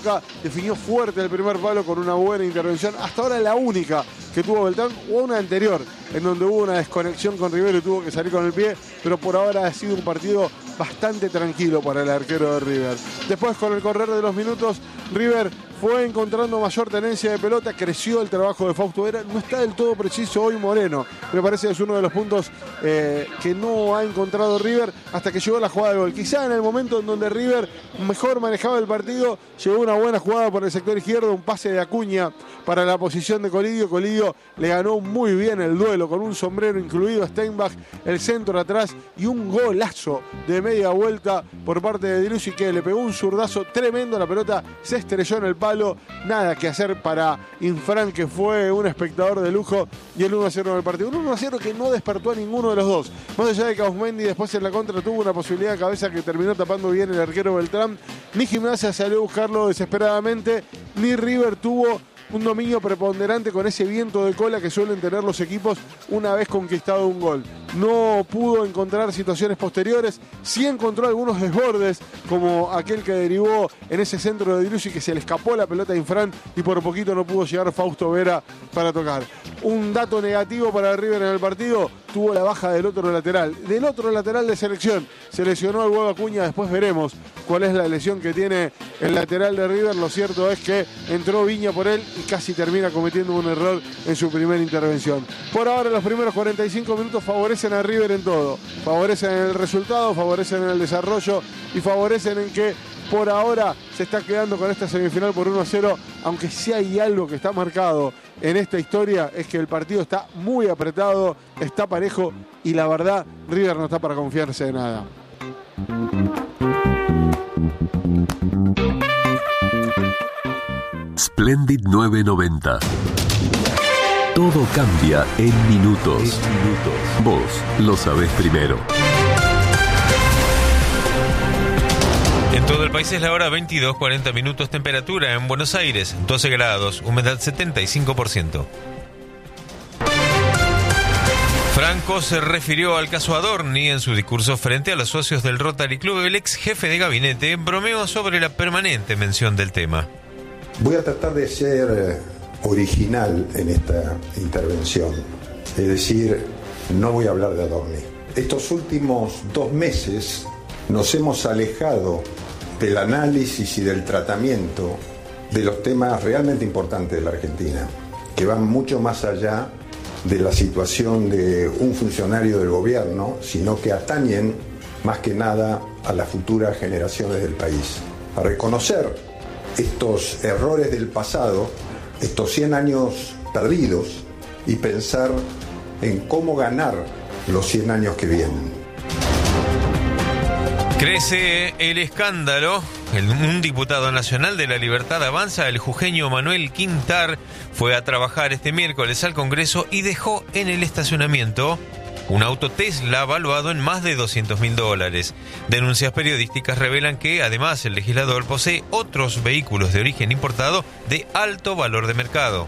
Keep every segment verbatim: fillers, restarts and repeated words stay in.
Boca definió fuerte el primer palo con una buena intervención, hasta ahora la única que tuvo Beltrán, o una anterior, en donde hubo una desconexión con Rivero y tuvo que salir con el pie, pero por ahora ha sido un partido bastante tranquilo para el arquero de River. Después, con el correr de los minutos, River fue encontrando mayor tenencia de pelota, creció el trabajo de Fausto Vera, no está del todo preciso hoy Moreno, me parece que es uno de los puntos eh, que no ha encontrado River hasta que llegó la jugada de gol. Quizá en el momento en donde River mejor manejaba el partido, llegó una buena jugada por el sector izquierdo, un pase de Acuña para la posición de Colidio. Colidio le ganó muy bien el duelo con un sombrero incluido a Steinbach, el centro atrás y un golazo de media vuelta por parte de Driussi, que le pegó un zurdazo tremendo, la pelota se estrelló en el palo, nada que hacer para Infran, que fue un espectador de lujo, y el uno a cero del partido. Un uno a cero que no despertó a ninguno de los dos. Más allá de que Ausmendi después en la contra tuvo una posibilidad de cabeza que terminó tapando bien el arquero Beltrán, ni Gimnasia salió a buscarlo desesperadamente, ni River tuvo un dominio preponderante con ese viento de cola que suelen tener los equipos una vez conquistado un gol. No pudo encontrar situaciones posteriores, sí encontró algunos desbordes, como aquel que derivó en ese centro de Driussi, que se le escapó la pelota a Infran y por poquito no pudo llegar Fausto Vera para tocar. Un dato negativo para River en el partido, tuvo la baja del otro lateral. Del otro lateral de selección, se lesionó el huevo Acuña, después veremos cuál es la lesión que tiene el lateral de River. Lo cierto es que entró Viña por él y casi termina cometiendo un error en su primera intervención. Por ahora los primeros cuarenta y cinco minutos favorecen a River en todo. Favorecen en el resultado, favorecen en el desarrollo y favorecen en que por ahora se está quedando con esta semifinal por uno a cero, aunque sí hay algo que está marcado en esta historia, es que el partido está muy apretado, está parejo y la verdad River no está para confiarse de nada. Splendid nueve noventa. Todo cambia en minutos. En minutos. Vos lo sabés primero. En todo el país es la hora veintidós cuarenta minutos, temperatura en Buenos Aires doce grados, humedad setenta y cinco por ciento. Franco se refirió al caso Adorni en su discurso frente a los socios del Rotary Club. El ex jefe de gabinete bromeó sobre la permanente mención del tema. Voy a tratar de ser original en esta intervención, es decir, no voy a hablar de Adorni. Estos últimos dos meses nos hemos alejado del análisis y del tratamiento de los temas realmente importantes de la Argentina, que van mucho más allá de la situación de un funcionario del gobierno, sino que atañen más que nada a las futuras generaciones del país. A reconocer estos errores del pasado, estos cien años perdidos, y pensar en cómo ganar los cien años que vienen. Crece el escándalo. El, un diputado nacional de La Libertad Avanza, el jujeño Manuel Quintar, fue a trabajar este miércoles al Congreso y dejó en el estacionamiento un auto Tesla valuado en más de doscientos mil dólares. Denuncias periodísticas revelan que, además, el legislador posee otros vehículos de origen importado de alto valor de mercado.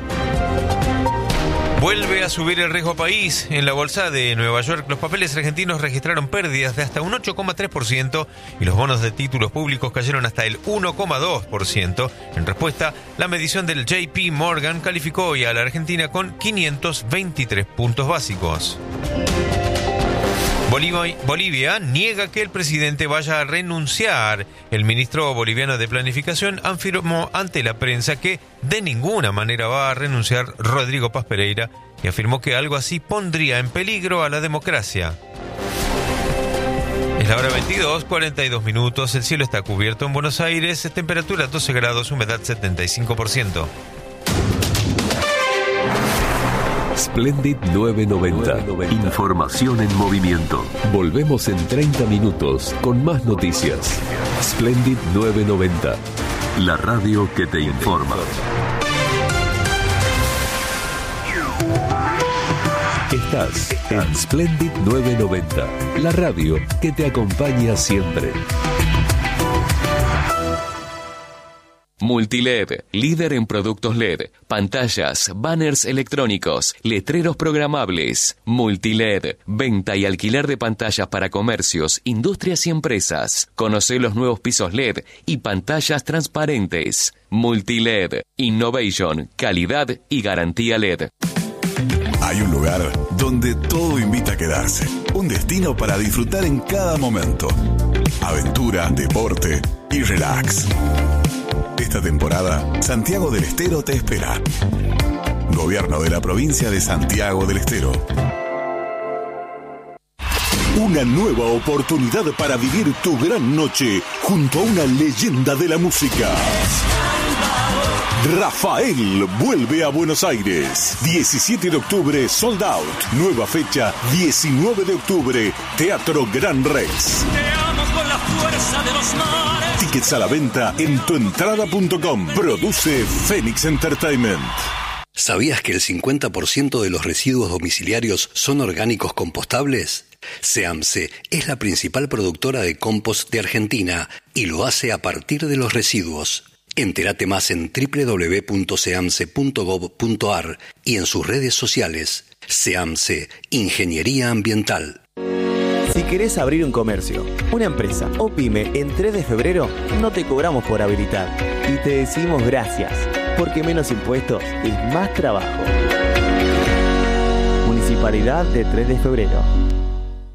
Vuelve a subir el riesgo país. En la bolsa de Nueva York, los papeles argentinos registraron pérdidas de hasta un ocho coma tres por ciento y los bonos de títulos públicos cayeron hasta el uno coma dos por ciento. En respuesta, la medición del J P Morgan calificó hoy a la Argentina con quinientos veintitrés puntos básicos. Bolivia, Bolivia niega que el presidente vaya a renunciar. El ministro boliviano de Planificación afirmó ante la prensa que de ninguna manera va a renunciar Rodrigo Paz Pereira y afirmó que algo así pondría en peligro a la democracia. Es la hora veintidós cuarenta y dos minutos, el cielo está cubierto en Buenos Aires, temperatura doce grados, humedad setenta y cinco por ciento. Splendid nueve noventa. Información en movimiento. Volvemos en treinta minutos con más noticias. Splendid nueve noventa. La radio que te informa. Estás en Splendid nueve noventa. La radio que te acompaña siempre. Multiled, líder en productos L E D, pantallas, banners electrónicos, letreros programables. Multiled, venta y alquiler de pantallas para comercios, industrias y empresas. Conoce los nuevos pisos L E D y pantallas transparentes. Multiled, innovation, calidad y garantía L E D. Hay un lugar donde todo invita a quedarse. Un destino para disfrutar en cada momento. Aventura, deporte y relax. Esta temporada, Santiago del Estero te espera. Gobierno de la provincia de Santiago del Estero. Una nueva oportunidad para vivir tu gran noche junto a una leyenda de la música. Rafael vuelve a Buenos Aires. diecisiete de octubre, sold out. Nueva fecha, diecinueve de octubre, Teatro Gran Rex. Te amo con la fuerza de los mares. Tickets a la venta en tuentrada punto com. Produce Phoenix Entertainment. ¿Sabías que el cincuenta por ciento de los residuos domiciliarios son orgánicos compostables? SEAMSE es la principal productora de compost de Argentina y lo hace a partir de los residuos. Entérate más en doble u doble u doble u punto seamse punto gob punto ar y en sus redes sociales. SEAMSE, Ingeniería Ambiental. Si querés abrir un comercio, una empresa o pyme en tres de febrero, no te cobramos por habilitar y te decimos gracias, porque menos impuestos es más trabajo. Municipalidad de tres de febrero.